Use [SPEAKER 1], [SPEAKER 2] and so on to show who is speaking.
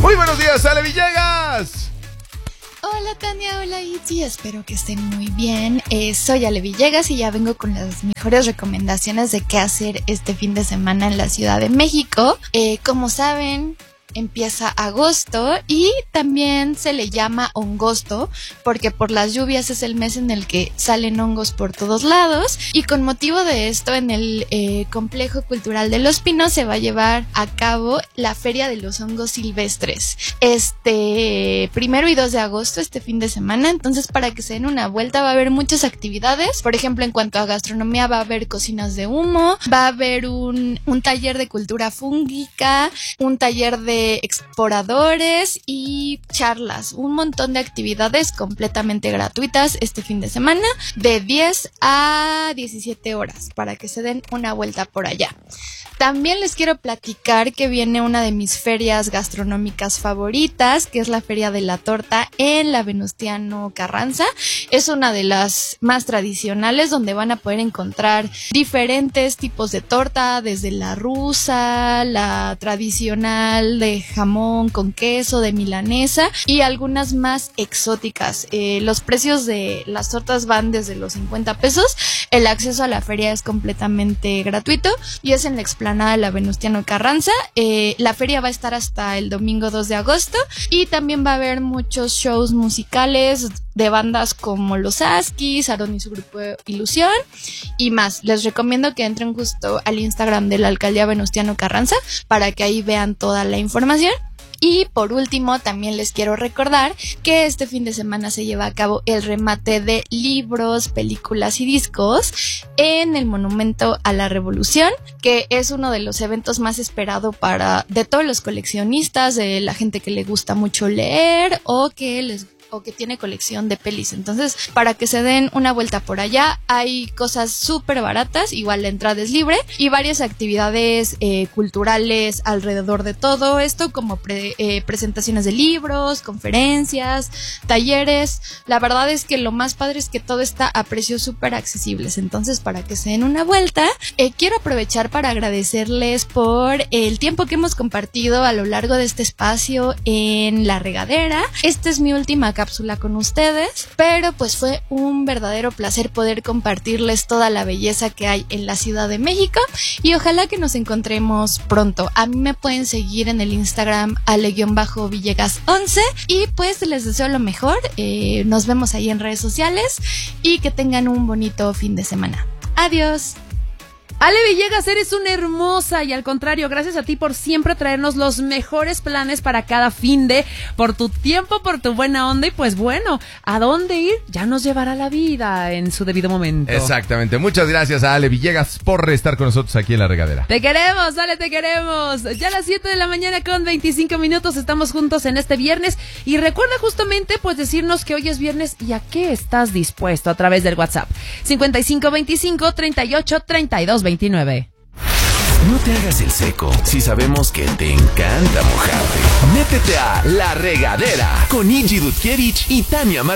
[SPEAKER 1] Muy buenos días, Ale Villegas.
[SPEAKER 2] Hola Tania, hola Itzy, espero que estén muy bien. Soy Ale Villegas y ya vengo con las mejores recomendaciones de qué hacer este fin de semana en la Ciudad de México. Como saben, empieza agosto y también se le llama hongosto porque por las lluvias es el mes en el que salen hongos por todos lados, y con motivo de esto en el Complejo Cultural de Los Pinos se va a llevar a cabo la Feria de los Hongos Silvestres 1 y 2 de agosto, este fin de semana. Entonces, para que se den una vuelta, va a haber muchas actividades. Por ejemplo, en cuanto a gastronomía, va a haber cocinas de humo, va a haber un taller de cultura fúngica, un taller de exploradores y charlas, un montón de actividades completamente gratuitas este fin de semana de 10 a 17 horas para que se den una vuelta por allá. También les quiero platicar que viene una de mis ferias gastronómicas favoritas, que es la Feria de la Torta en la Venustiano Carranza. Es una de las más tradicionales, donde van a poder encontrar diferentes tipos de torta, desde la rusa, la tradicional de jamón con queso, de milanesa, y algunas más exóticas. Los precios de las tortas van desde los 50 pesos. El acceso a la feria es completamente gratuito y es en la explanada de la Venustiano Carranza. La feria va a estar hasta el domingo 2 de agosto y también va a haber muchos shows musicales de bandas como Los Askis, Aarón y su grupo Ilusión y más. Les recomiendo que entren justo al Instagram de la Alcaldía Venustiano Carranza para que ahí vean toda la información. Y por último, también les quiero recordar que este fin de semana se lleva a cabo el remate de libros, películas y discos en el Monumento a la Revolución, que es uno de los eventos más esperados de todos los coleccionistas, de la gente que le gusta mucho leer o que tiene colección de pelis. Entonces, para que se den una vuelta por allá, hay cosas súper baratas, igual la entrada es libre, y varias actividades culturales alrededor de todo esto, como presentaciones de libros, conferencias, talleres. La verdad es que lo más padre es que todo está a precios súper accesibles. Entonces, para que se den una vuelta, quiero aprovechar para agradecerles por el tiempo que hemos compartido a lo largo de este espacio en La Regadera. Esta es mi última cápsula con ustedes, pero pues fue un verdadero placer poder compartirles toda la belleza que hay en la Ciudad de México, y ojalá que nos encontremos pronto. A mí me pueden seguir en el Instagram ale_villegas11 y pues les deseo lo mejor. Nos vemos ahí en redes sociales y que tengan un bonito fin de semana. Adiós.
[SPEAKER 3] Ale Villegas, eres una hermosa, y al contrario, gracias a ti por siempre traernos los mejores planes para cada finde, por tu tiempo, por tu buena onda, y pues bueno, ¿a dónde ir? Ya nos llevará la vida en su debido momento.
[SPEAKER 1] Exactamente, muchas gracias a Ale Villegas por estar con nosotros aquí en La Regadera.
[SPEAKER 3] Te queremos, Ale, te queremos. Ya a las 7 de la mañana con 25 minutos estamos juntos en este viernes, y recuerda justamente pues decirnos que hoy es viernes y a qué estás dispuesto a través del WhatsApp 5525 38 32 29.
[SPEAKER 4] No te hagas el seco si sabemos que te encanta mojarte. Métete a La Regadera con Iggy Dutkiewicz y Tania Martínez.